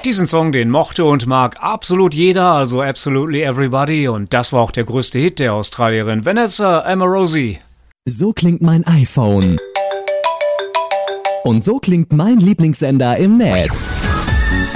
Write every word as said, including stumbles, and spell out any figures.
Diesen Song, den mochte und mag absolut jeder, also absolutely everybody. Und das war auch der größte Hit der Australierin Vanessa Amorosi. So klingt mein iPhone. Und so klingt mein Lieblingssender im Netz.